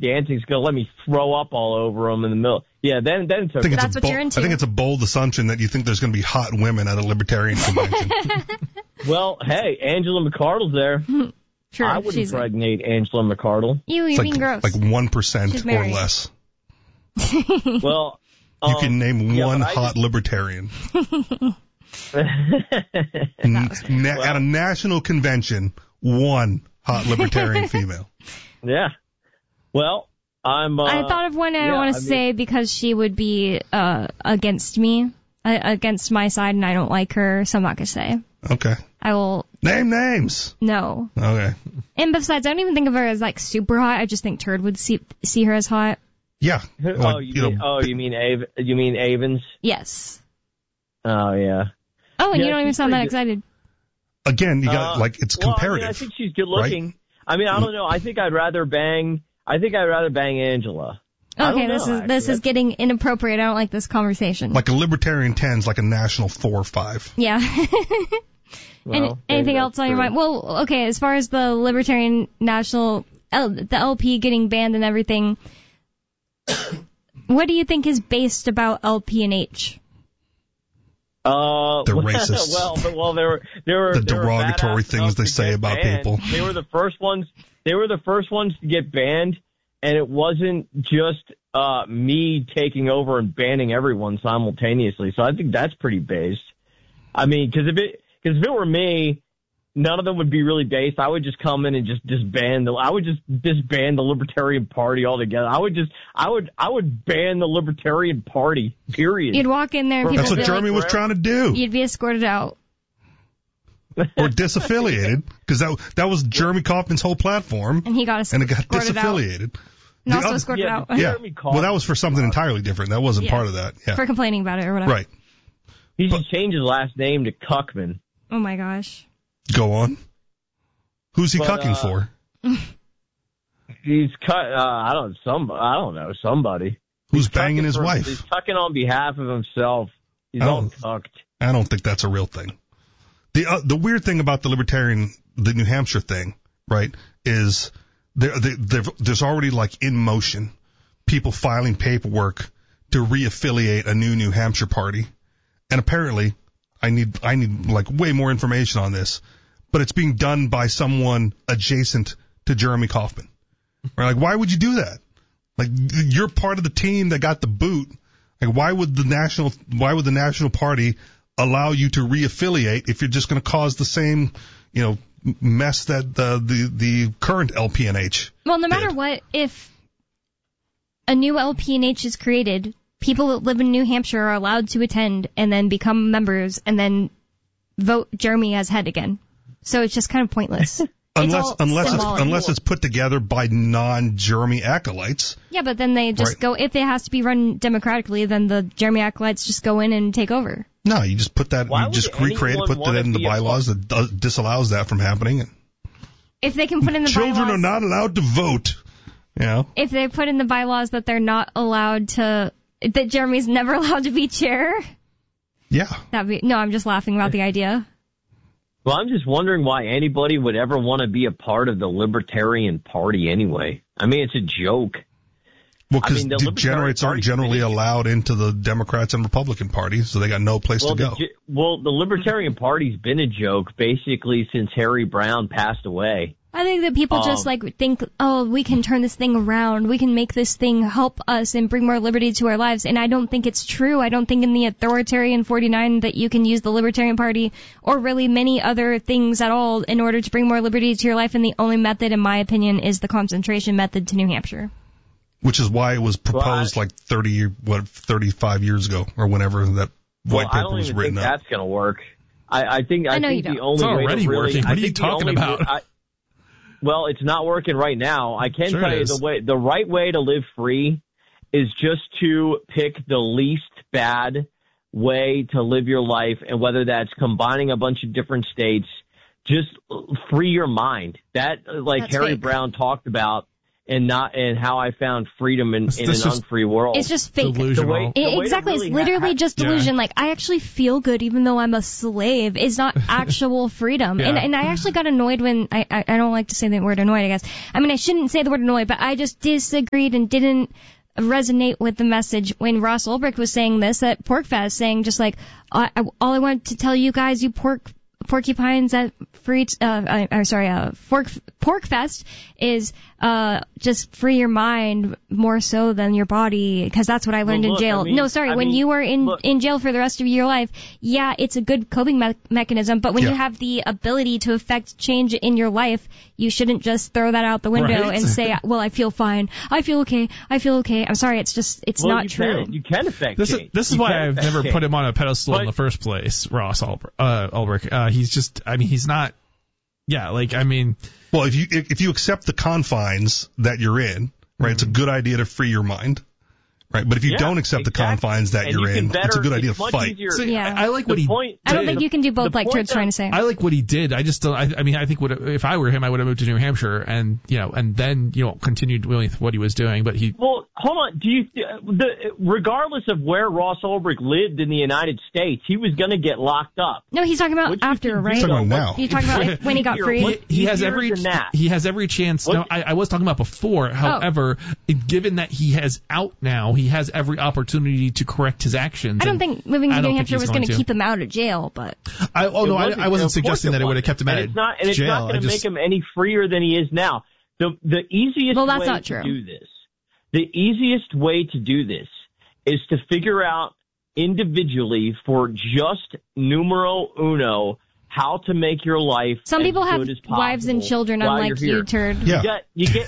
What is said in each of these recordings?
dancing's going to let me throw up all over them in the middle. Yeah, then it's okay. That's what you're into. I think it's a bold assumption that you think there's going to be hot women at a libertarian convention. Well, hey, Angela McArdle's there. Sure, I would impregnate Angela McArdle. You're being gross. Like 1% or less. Well, you can name one hot libertarian. At a national convention, one hot libertarian female. Yeah. Well, I thought of one I don't want to say because she would be against me, against my side, and I don't like her, so I'm not going to say. Okay. I will... Name names! No. Okay. And besides, I don't even think of her as, like, super hot. I just think Turd would see her as hot. Yeah. You mean Avens? Yes. Oh, yeah. Oh, and you don't even sound that excited. Again, you got, it's comparative. I think she's good looking. Right? I mean, I don't know. I think I'd rather bang Angela. Okay, this is getting inappropriate. I don't like this conversation. Like a libertarian 10's like a national 4 or 5. Yeah. Well, anything else on your mind? Well, okay, as far as the Libertarian National, the LP getting banned and everything, what do you think is based about LP and H? They're racist. Well, there were the derogatory things they say about people. They were the first ones. They were the first ones to get banned, and it wasn't just me taking over and banning everyone simultaneously. So I think that's pretty based. I mean, because if it were me, none of them would be really based. I would just come in and just disband disband the Libertarian Party altogether. I would ban the Libertarian Party, period. You'd walk in there and That's what Jeremy was trying to do. You'd be escorted out. Or disaffiliated, because that was Jeremy Kaufman's whole platform. And he got escorted out. And it got disaffiliated. And also escorted out. Yeah. Well, that was for something entirely different. That wasn't part of that. Yeah. For complaining about it or whatever. Right. He should change his last name to Cuckman. Oh, my gosh. Go on. Who's he cucking for? He's I don't know, somebody. Who's banging his wife? He's cucking on behalf of himself. He's all cucked. I don't think that's a real thing. The weird thing about the New Hampshire thing, right, is there's already in motion people filing paperwork to reaffiliate a New Hampshire party, and apparently I need way more information on this, but it's being done by someone adjacent to Jeremy Kaufman. Right? Why would you do that? You're part of the team that got the boot. Why would the National Party allow you to reaffiliate if you're just going to cause the same, mess that the current LPNH? Well, no matter what, if a new LPNH is created, people that live in New Hampshire are allowed to attend and then become members and then vote Jeremy as head again. So it's just kind of pointless. Unless it's put together by non-Jeremy acolytes. Yeah, but then they just go, if it has to be run democratically, then the Jeremy acolytes just go in and take over. No, you just put that, recreate it, put that in the bylaws that disallows that from happening. If they can put in the bylaws. Children are not allowed to vote. If they put in the bylaws that they're not allowed to, that Jeremy's never allowed to be chair. Yeah. No, I'm just laughing about the idea. Well, I'm just wondering why anybody would ever want to be a part of the Libertarian Party anyway. I mean, it's a joke. Well, because degenerates aren't generally allowed into the Democrats and Republican Party, so they got no place to go. The Libertarian Party's been a joke basically since Harry Brown passed away. I think that people just think, oh, we can turn this thing around. We can make this thing help us and bring more liberty to our lives. And I don't think it's true. I don't think in the authoritarian 49 that you can use the Libertarian Party or really many other things at all in order to bring more liberty to your life. And the only method, in my opinion, is the concentration method to New Hampshire. Which is why it was proposed 35 years ago or whenever that white paper was written up. I don't think that's going to work. I think the only way it's already working. What are you talking about? Well, it's not working right now. I can tell you the right way to live free is just to pick the least bad way to live your life, and whether that's combining a bunch of different states, just free your mind. That, Harry Brown talked about, and how I found freedom in an unfree world. It's just fake. Delusional. Exactly. It's literally just delusion. Like, I actually feel good even though I'm a slave. It's not actual freedom. Yeah. And I actually got annoyed when, I don't like to say the word annoyed, I guess. I mean, I shouldn't say the word annoyed, but I just disagreed and didn't resonate with the message when Ross Ulbricht was saying this at PorcFest, saying just like, all I want to tell you guys, you porcupines at PorcFest is just free your mind more so than your body, because that's what I learned in jail. When you were in jail for the rest of your life, yeah, it's a good coping mechanism, but when you have the ability to affect change in your life, you shouldn't just throw that out the window and say, well, I feel fine, I feel okay. I'm sorry, it's not true. You can affect change. This is why I've never put him on a pedestal in the first place, Ross Ulbricht. He's just, I mean, he's not, well, if you accept the confines that you're in, right, it's a good idea to free your mind. Right, but if you don't accept the confines that you're in, it's a good idea to fight. I like what he did. I don't think you can do both, like Turt's trying to say. I like what he did. I just don't. I think if I were him, I would have moved to New Hampshire and then continued with what he was doing. But he. Well, hold on. Regardless of where Ross Ulbricht lived in the United States, he was going to get locked up. No, he's talking about after, right? He's talking about now. You're talking about when he got free. He has every chance. No, I was talking about before. However, given that he has out now, he has every opportunity to correct his actions. I don't think moving to New Hampshire was going to keep him out of jail, but I wasn't suggesting that it would have kept him out of jail. It's not going to make him any freer than he is now. The easiest way to do this, the easiest way to do this is to figure out individually for just numero uno how to make your life some people have as wives and children, unlike you, Turd. Yeah. You get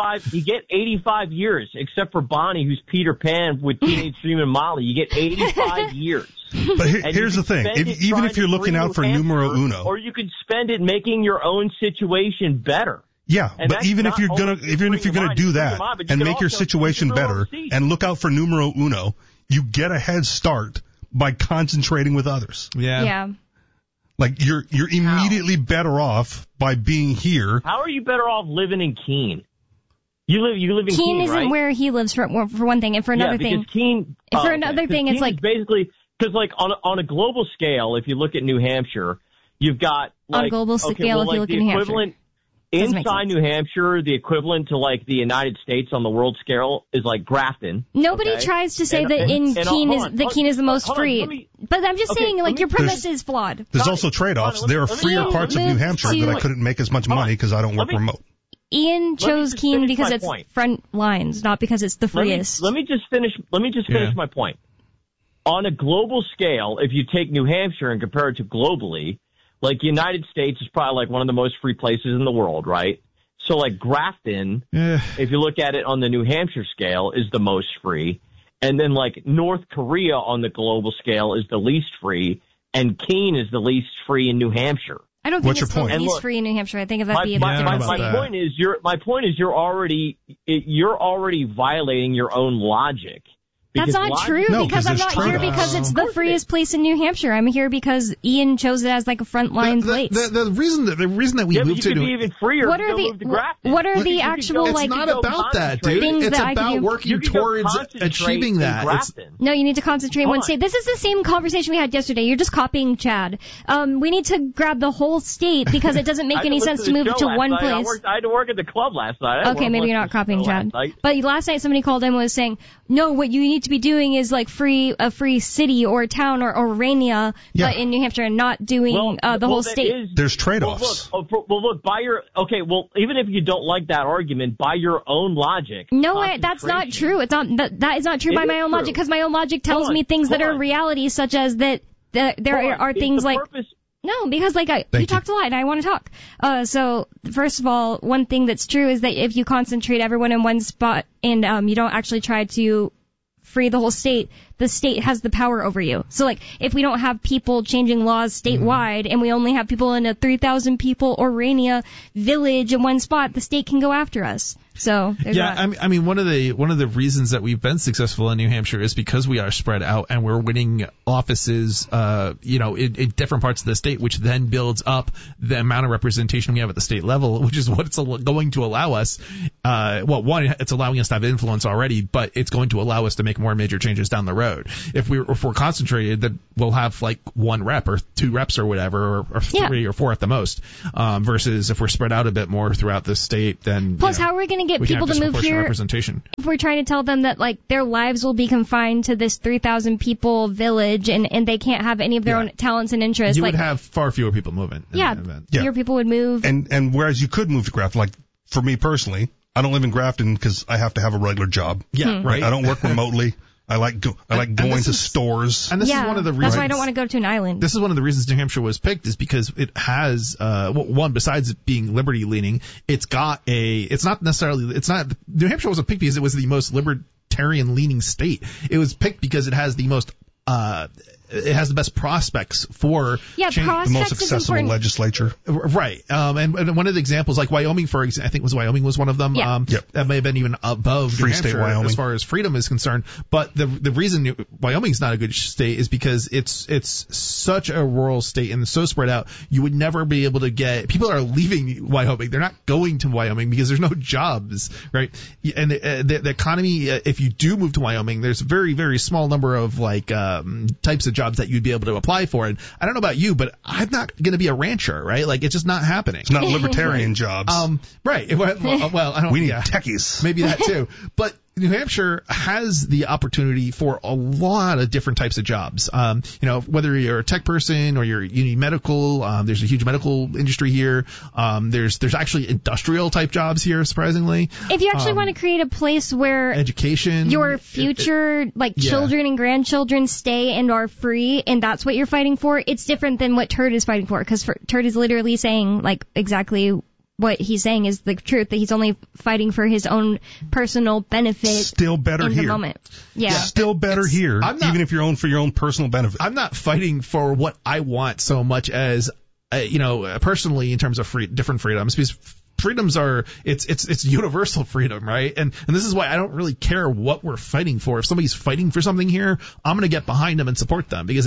85 years, except for Bonnie, who's Peter Pan with Teenage Dream and Molly. You get 85 years. But here's the thing: even if you're looking out for numero uno, or you could spend it making your own situation better. Yeah, but even if you're gonna do that and make your situation better and look out for numero uno, you get a head start by concentrating with others. Yeah. Like you're immediately better off by being here. How are you better off living in Keene? You live in Keene, Keene isn't right? where he lives for one thing, and for another thing. Keene, for another thing, it's like basically because like on a global scale, if you look at New Hampshire, you've got like on a global scale, if you look at New Hampshire. Inside New Hampshire, the equivalent to like the United States on the world scale is like Grafton. Nobody tries to say that Keene is the most free. But I'm just saying, like, your premise is flawed. There's also trade-offs. There are freer parts of New Hampshire that I couldn't make as much money because I don't work remote. Ian chose Keene because it's front lines, not because it's the freest. Let me just finish my point. On a global scale, if you take New Hampshire and compare it to globally, like, United States is probably like one of the most free places in the world, right? So, like, Grafton, if you look at it on the New Hampshire scale, is the most free. And then, like, North Korea on the global scale is the least free. And Keene is the least free in New Hampshire. I don't think it's the least free in New Hampshire. I think that'd be a bit different. My point is you're already violating your own logic. That's not true, because I'm not here because it's the freest place in New Hampshire. I'm here because Ian chose it as like a frontline place. The reason that we moved to New Hampshire, even freer. What are the actual it's not about that, dude. It's about working towards achieving that. No, you need to concentrate in one state. This is the same conversation we had yesterday. You're just copying Chad. We need to grab the whole state because it doesn't make any sense to move to one place. I had to work at the club last night. Okay, maybe you're not copying Chad. But last night somebody called in and was saying, no, what you need to be doing is like a free city or town or Rania, but in New Hampshire, and not doing the whole state. There's trade-offs. Look, even if you don't like that argument, by your own logic. No, that's not true. It's not that is not true by my own logic, because my own logic tells me things that are reality, such as that there are things like. No, because you talked a lot and I want to talk. So first of all, one thing that's true is that if you concentrate everyone in one spot and you don't actually try to free the whole state, the state has the power over you. So like if we don't have people changing laws statewide and we only have people in a 3,000 people Orania village in one spot, the state can go after us. So I mean one of the reasons that we've been successful in New Hampshire is because we are spread out and we're winning offices in different parts of the state, which then builds up the amount of representation we have at the state level, which is what it's going to allow us one, it's allowing us to have influence already, but it's going to allow us to make more major changes down the road. If we're concentrated, then we'll have like 1 rep or 2 reps or whatever, or 3 or 4 at the most. Versus if we're spread out a bit more throughout the state, then plus, how are we going to get people to move here? Representation. If we're trying to tell them that like their lives will be confined to this 3,000 people village, and they can't have any of their own talents and interests, you would have far fewer people moving. Fewer people would move. And whereas you could move to Grafton, like for me personally, I don't live in Grafton because I have to have a regular job. Yeah, right. I don't work remotely. I like going to stores. And this is one of the reasons. That's why I don't want to go to an island. This is one of the reasons New Hampshire was picked, is because it has one, besides it being liberty leaning, New Hampshire wasn't picked because it was the most libertarian leaning state. It was picked because it has the most it has the best prospects for change. The most accessible legislature. Right. And one of the examples, like Wyoming, for example, I think Wyoming was one of them. That may have been even above Free New Hampshire State Wyoming, as far as freedom is concerned. But the reason Wyoming's not a good state is because it's such a rural state and so spread out. You would never be able to get, people are leaving Wyoming. They're not going to Wyoming because there's no jobs, right? And the economy, if you do move to Wyoming, there's a very, very small number of types of jobs that you'd be able to apply for. And I don't know about you, but I'm not going to be a rancher, right? Like, it's just not happening. It's not libertarian jobs. Right. Well, I don't. We need techies. Maybe that too. But New Hampshire has the opportunity for a lot of different types of jobs. Whether you're a tech person or you need medical, there's a huge medical industry here. There's actually industrial type jobs here, surprisingly. If you actually want to create a place where education, your future children and grandchildren stay and are free, and that's what you're fighting for, it's different than what Turd is fighting for, because Turd is literally saying exactly what he's saying is the truth, that he's only fighting for his own personal benefit. Still better in here. The moment. Yeah. Still better here, even if you're for your own personal benefit. I'm not fighting for what I want so much as, personally, in terms of different freedoms, because freedoms are, it's universal freedom, right? And this is why I don't really care what we're fighting for. If somebody's fighting for something here, I'm going to get behind them and support them, because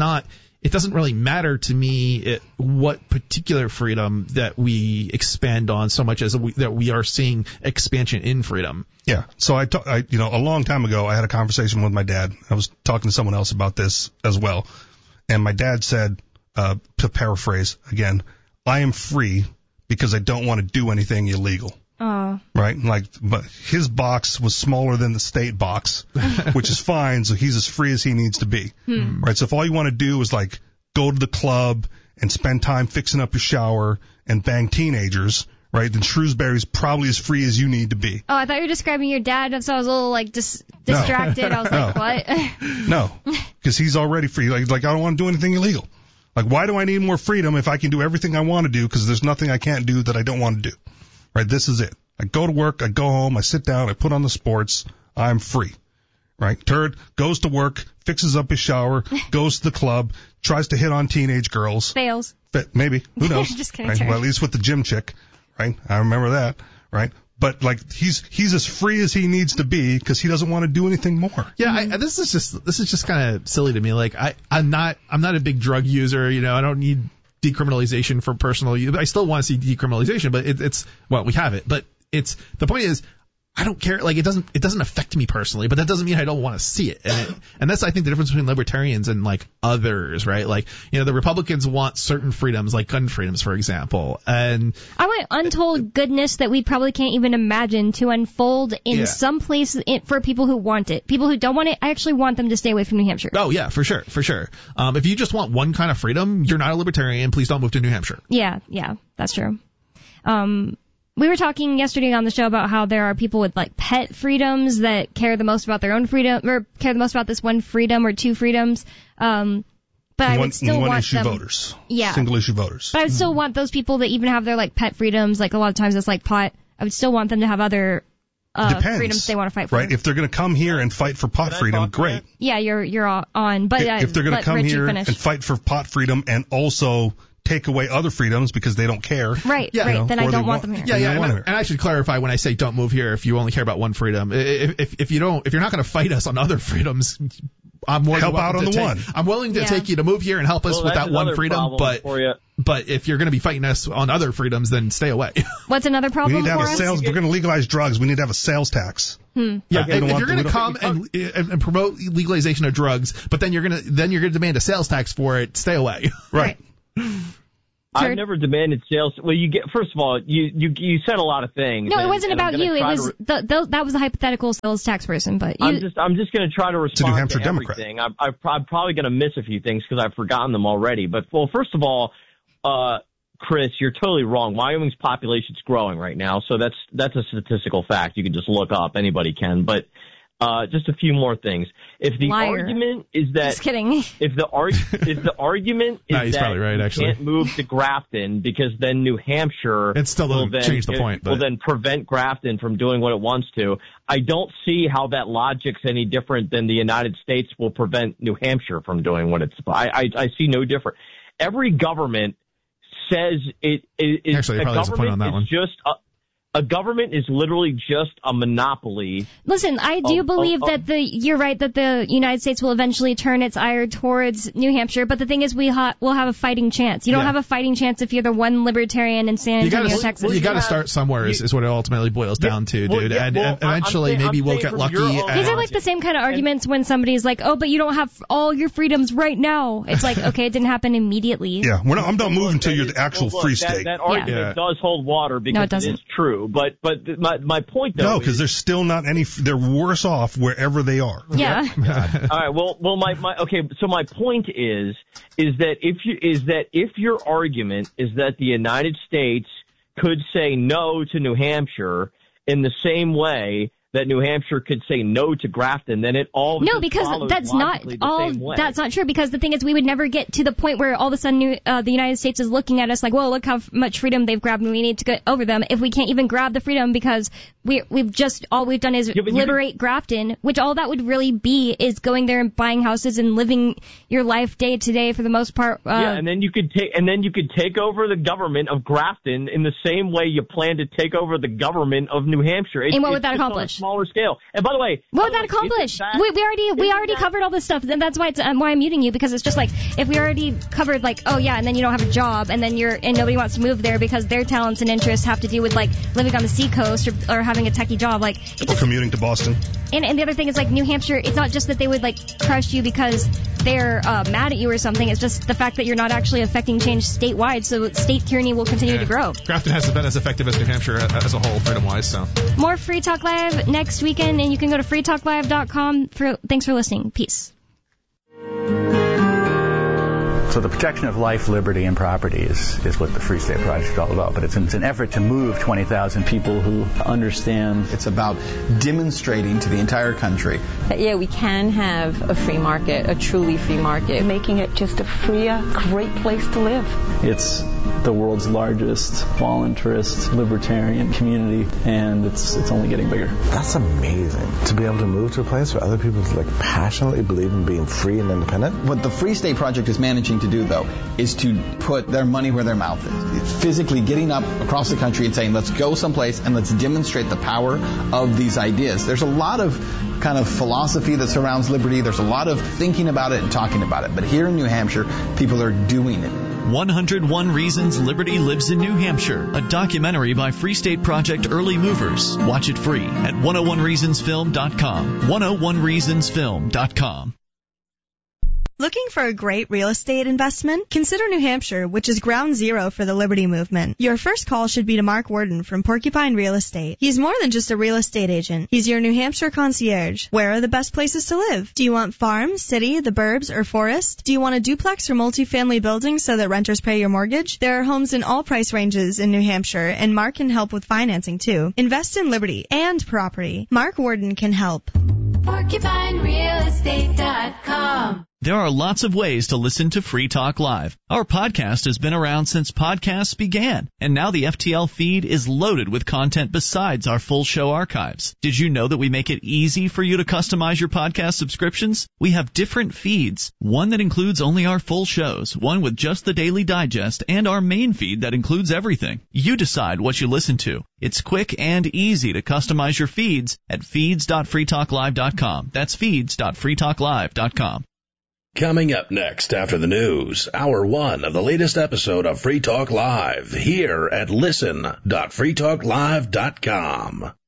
it doesn't really matter to me what particular freedom that we expand on so much as that we are seeing expansion in freedom. Yeah. So a long time ago, I had a conversation with my dad. I was talking to someone else about this as well. And my dad said, to paraphrase again, I am free because I don't want to do anything illegal. Right? But his box was smaller than the state box, which is fine. So he's as free as he needs to be. Right? So if all you want to do is go to the club and spend time fixing up your shower and bang teenagers, right? Then Shrewsbury's probably as free as you need to be. Oh, I thought you were describing your dad, so I was a little distracted. I was like, what? No, because he's already free. I don't want to do anything illegal. Why do I need more freedom if I can do everything I want to do? Because there's nothing I can't do that I don't want to do. Right? This is it. I go to work, I go home, I sit down, I put on the sports, I'm free. Right? Turd goes to work, fixes up his shower, goes to the club, tries to hit on teenage girls. Fails. Maybe. Who knows? Just kidding. Right? Well, at least with the gym chick. Right? I remember that. Right? But he's as free as he needs to be because he doesn't want to do anything more. Yeah, this is just kind of silly to me. I'm not a big drug user. I don't need decriminalization for personal use. I still want to see decriminalization, but we have it. But the point is, I don't care. It doesn't affect me personally, but that doesn't mean I don't want to see it. And that's, I think, the difference between libertarians and others, right? The Republicans want certain freedoms, like gun freedoms, for example. And I want untold goodness that we probably can't even imagine to unfold in some place for people who want it. People who don't want it, I actually want them to stay away from New Hampshire. Oh yeah, for sure. If you just want one kind of freedom, you're not a libertarian. Please don't move to New Hampshire. Yeah, that's true. We were talking yesterday on the show about how there are people with pet freedoms that care the most about their own freedom, or care the most about this one freedom or two freedoms. But I would still want issue them. Voters. Yeah. Single issue voters. But I would still want those people that even have their pet freedoms, a lot of times it's pot. I would still want them to have other freedoms they want to fight for. Right? If they're going to come here and fight for pot freedom, great. Yeah, you're on. But if they're going to come here and fight for pot freedom and also take away other freedoms because they don't care. Right, right. Then I don't want them here. And I should clarify when I say don't move here if you only care about one freedom. If you're not going to fight us on other freedoms, I'm more help out on the one. I'm willing to take you to move here and help us with that one freedom, but if you're going to be fighting us on other freedoms, then stay away. What's another problem we need to have for a us? sales. We're going to legalize drugs. We need to have a sales tax. Yeah, if you're going to come and promote legalization of drugs, but then you're going to demand a sales tax for it, stay away. Right. I've never demanded sales. Well, first of all, you said a lot of things. No, it wasn't about you. It was that was a hypothetical sales tax person. But I'm just going to try to respond New Hampshire to everything. I'm probably going to miss a few things because I've forgotten them already. But first of all, Chris, you're totally wrong. Wyoming's population's growing right now, so that's a statistical fact. You can just look up. Anybody can. But just a few more things. If the argument is that, just kidding. If the argument is he's that probably right, you can't move to Grafton because then New Hampshire will change the point, will then prevent Grafton from doing what it wants to. I don't see how that logic's any different than the United States will prevent New Hampshire from doing what it's. I see no different. Every government says it is. Actually, probably has a point on that one. A government is literally just a monopoly. Listen, I do believe that you're right that the United States will eventually turn its ire towards New Hampshire, but the thing is we'll have a fighting chance. You don't have a fighting chance if you're the one libertarian in San Antonio, Texas. You got to start somewhere is what it ultimately boils down to, dude. Eventually maybe we'll get lucky. These are like the same kind of arguments when somebody's like, oh, but you don't have all your freedoms right now. It's like, okay, it didn't happen immediately. Yeah, I'm not moving until you're the actual free state. That argument does hold water because it is true. But my point though. No, because there's still not any. They're worse off wherever they are. Yeah. All right. Well. Okay. So my point is that if your argument is that the United States could say no to New Hampshire in the same way that New Hampshire could say no to Grafton, then it all because that's not all. That's not true. Because the thing is, we would never get to the point where all of a sudden the United States is looking at us like, well, look how much freedom they've grabbed, and we need to get over them. If we can't even grab the freedom because we've done is liberate Grafton, which all that would really be is going there and buying houses and living your life day to day for the most part. And then you could take over the government of Grafton in the same way you plan to take over the government of New Hampshire. And what would that accomplish? Smaller scale. And by the way, what would that accomplish? We already covered all this stuff, and that's why why I'm muting you, because it's just like if we already covered like, oh yeah, and then you don't have a job, and then nobody wants to move there because their talents and interests have to do with like living on the seacoast or having a techie job, like or commuting to Boston. And the other thing is like New Hampshire, it's not just that they would like crush you because they're mad at you or something. It's just the fact that you're not actually affecting change statewide, so state tyranny will continue to grow. Grafton hasn't been as effective as New Hampshire as a whole, freedom-wise. So more Free Talk Live next weekend, and you can go to freetalklive.com. Thanks for listening. Peace. So the protection of life, liberty, and property is what the Free State Project is all about. But it's an effort to move 20,000 people who understand. It's about demonstrating to the entire country that, yeah, we can have a free market, a truly free market. Making it just a freer, great place to live. It's the world's largest voluntarist libertarian community, and it's only getting bigger. That's amazing, to be able to move to a place where other people like passionately believe in being free and independent. What the Free State Project is managing to do, though, is to put their money where their mouth is. It's physically getting up across the country and saying, let's go someplace and let's demonstrate the power of these ideas. There's a lot of kind of philosophy that surrounds liberty. There's a lot of thinking about it and talking about it. But here in New Hampshire, people are doing it. 101 Reasons Liberty Lives in New Hampshire, a documentary by Free State Project Early Movers. Watch it free at 101reasonsfilm.com. 101reasonsfilm.com. Looking for a great real estate investment? Consider New Hampshire, which is ground zero for the Liberty Movement. Your first call should be to Mark Worden from Porcupine Real Estate. He's more than just a real estate agent. He's your New Hampshire concierge. Where are the best places to live? Do you want farm, city, the burbs, or forest? Do you want a duplex or multifamily building so that renters pay your mortgage? There are homes in all price ranges in New Hampshire, and Mark can help with financing too. Invest in liberty and property. Mark Worden can help. PorcupineRealestate.com There are lots of ways to listen to Free Talk Live. Our podcast has been around since podcasts began, and now the FTL feed is loaded with content besides our full show archives. Did you know that we make it easy for you to customize your podcast subscriptions? We have different feeds, one that includes only our full shows, one with just the Daily Digest, and our main feed that includes everything. You decide what you listen to. It's quick and easy to customize your feeds at feeds.freetalklive.com. That's feeds.freetalklive.com. Coming up next after the news, Hour 1 of the latest episode of Free Talk Live, here at listen.freetalklive.com.